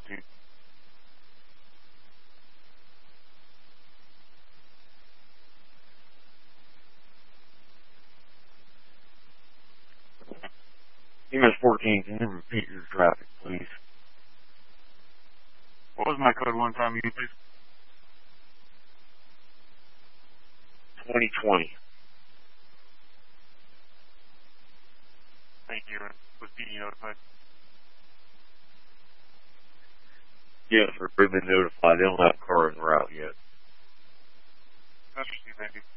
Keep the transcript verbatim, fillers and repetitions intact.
fourteen. E M S fourteen, can you repeat your traffic, please? What was my code one time again, please? twenty twenty. Thank you. And was P D notified? Yes, sir. We've been notified. They don't have a car en route yet. That's received, thank you.